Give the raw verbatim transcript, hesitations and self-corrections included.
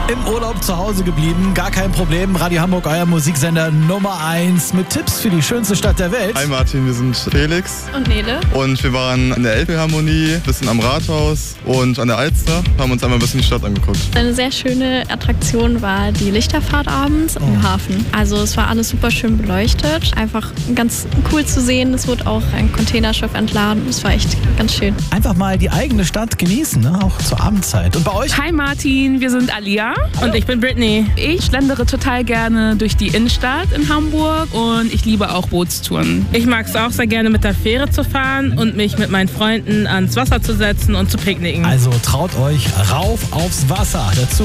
Im Urlaub zu Hause geblieben, gar kein Problem. Radio Hamburg, euer Musiksender Nummer eins mit Tipps für die schönste Stadt der Welt. Hi Martin, wir sind Felix. Und Nele. Und wir waren in der Elbphilharmonie, ein bisschen am Rathaus und an der Alster. Haben uns einmal ein bisschen die Stadt angeguckt. Eine sehr schöne Attraktion war die Lichterfahrt abends Oh. im Hafen. Also es war alles super schön beleuchtet. Einfach ganz cool zu sehen. Es wurde auch ein Containerschiff entladen. Es war echt ganz schön. Einfach mal die eigene Stadt genießen, ne? Auch zur Abendzeit. Und bei euch? Hi Martin, wir sind Alia und ich bin Brittany. Ich schlendere total gerne durch die Innenstadt in Hamburg und ich liebe auch Bootstouren. Ich mag es auch sehr gerne mit der Fähre zu fahren und mich mit meinen Freunden ans Wasser zu setzen und zu picknicken. Also traut euch rauf aufs Wasser. Dazu